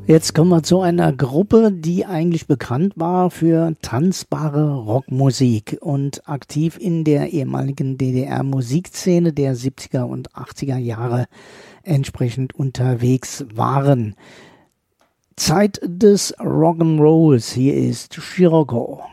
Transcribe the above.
Jetzt kommen wir zu einer Gruppe, die eigentlich bekannt war für tanzbare Rockmusik und aktiv in der ehemaligen DDR-Musikszene der 70er und 80er Jahre entsprechend unterwegs waren. Zeit des Rock'n'Rolls. Hier ist Scirocco.